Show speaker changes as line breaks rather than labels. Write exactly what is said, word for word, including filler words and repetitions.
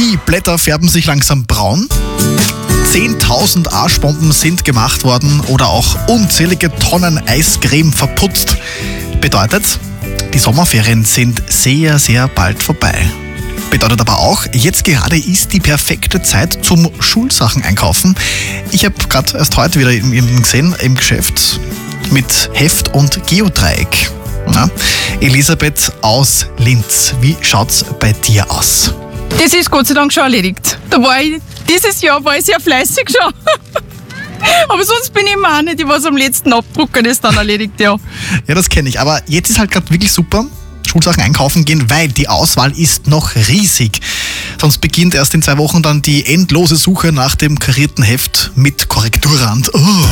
Die Blätter färben sich langsam braun. zehntausend Arschbomben sind gemacht worden oder auch unzählige Tonnen Eiscreme verputzt. Bedeutet, die Sommerferien sind sehr, sehr bald vorbei. Bedeutet aber auch, jetzt gerade ist die perfekte Zeit zum Schulsachen einkaufen. Ich habe gerade erst heute wieder jemanden gesehen im Geschäft mit Heft und Geodreieck. Ja. Elisabeth aus Linz, wie schaut's bei dir aus?
Das ist Gott sei Dank schon erledigt. Da war ich, dieses Jahr war ich sehr fleißig schon. Aber sonst bin ich immer auch nicht, ich was am letzten Abdrucker das dann erledigt, ja.
Ja, das kenne ich. Aber jetzt ist halt gerade wirklich super, Schulsachen einkaufen gehen, weil die Auswahl ist noch riesig. Sonst beginnt erst in zwei Wochen dann die endlose Suche nach dem karierten Heft mit Korrekturrand. Oh.